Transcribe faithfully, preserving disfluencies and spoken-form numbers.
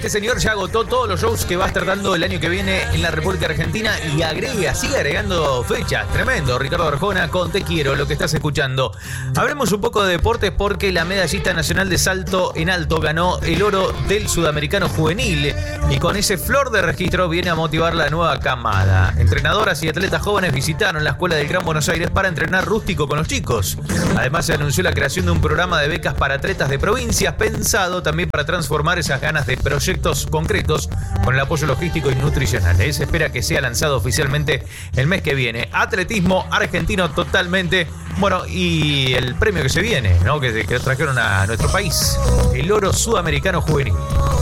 Este señor ya agotó todos los shows que va a estar dando el año que viene en la República Argentina y agrega, sigue agregando fechas. Tremendo, Ricardo Arjona con Te Quiero, lo que estás escuchando. Hablemos un poco de deportes porque la medallista nacional de salto en alto ganó el oro del sudamericano juvenil y con ese flor de registro viene a motivar la nueva camada. Entrenadoras y atletas jóvenes visitaron la Escuela del Gran Buenos Aires para entrenar rústico con los chicos. Además se anunció la creación de un programa de becas para atletas de provincias pensado también para transformar esas ganas de proyectos concretos con el apoyo logístico y nutricional. Se espera que sea lanzado oficialmente el mes que viene. Atletismo argentino totalmente. Bueno, y el premio que se viene, ¿no? Que, que trajeron a nuestro país, el oro sudamericano juvenil.